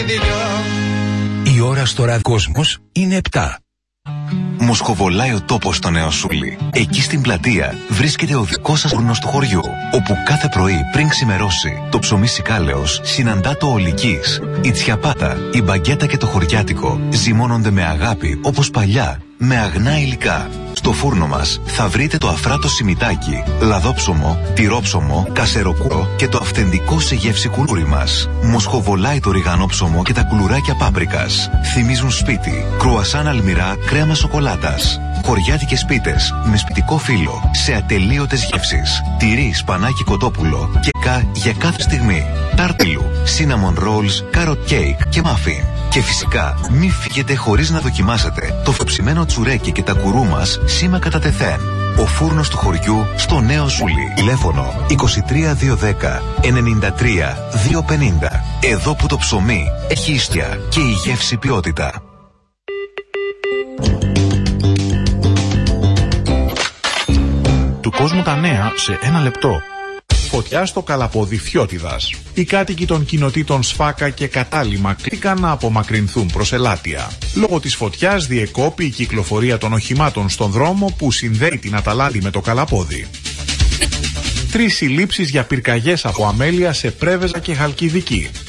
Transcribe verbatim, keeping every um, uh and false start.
Η ώρα στο ραδιοκόσμος είναι επτά. Μοσχοβολάει ο τόπος στο Νέο Σούλι. Εκεί στην πλατεία βρίσκεται ο δικός σας φούρνος του χωριού, όπου κάθε πρωί πριν ξημερώσει το ψωμί σικάλεος συναντά το ολικής. Η τσιαπάτα, η μπαγκέτα και το χωριάτικο ζυμώνονται με αγάπη όπως παλιά, με αγνά υλικά. Στο φούρνο μας θα βρείτε το αφράτο σιμιτάκι, λαδόψωμο, τυρόψωμο, κασεροκούρο και το αυθεντικό σε γεύση κουλούρι μας. Μοσχοβολάει το ριγανόψωμο και τα κουλουράκια πάπρικας. Θυμίζουν σπίτι, κρουασάν αλμυρά, κρέμα σοκολάτας. Χωριάτικες πίτες με σπιτικό φύλλο σε ατελείωτες γεύσεις. Τυρί, σπανάκι, κοτόπουλο και κα για κάθε στιγμή. Τάρτιλου, cinnamon rolls, carrot cake και muffin. Και φυσικά μη φύγετε χωρίς να δοκιμάσετε το φροψημένο τσουρέκι και τα κουρού μας σήμα κατά τεθέν. Ο φούρνος του χωριού στο Νέο Ζούλι. Τηλέφωνο είκοσι τρία διακόσια δέκα ενενήντα τρία διακόσια πενήντα. Εδώ που το ψωμί έχει ίστια και η γεύση ποιότητα. Του κόσμου τα νέα σε ένα λεπτό. Φωτιά στο Καλαπόδι Φιώτιδας. Οι κάτοικοι των κοινοτήτων Σφάκα και Κατάλημα κλήκαν να απομακρυνθούν προς Ελάτια. Λόγω της φωτιάς διεκόπη η κυκλοφορία των οχημάτων στον δρόμο που συνδέει την Αταλάντη με το Καλαπόδι. Τρεις συλλήψεις για πυρκαγιές από αμέλεια σε Πρέβεζα και Χαλκιδική.